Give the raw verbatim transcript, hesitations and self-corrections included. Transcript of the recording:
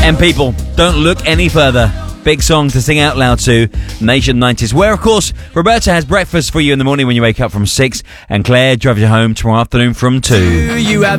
And people, don't look any further. Big song to sing out loud to, Nation nineties, where, of course, Roberta has breakfast for you in the morning when you wake up from six, and Claire drives you home tomorrow afternoon from two. You have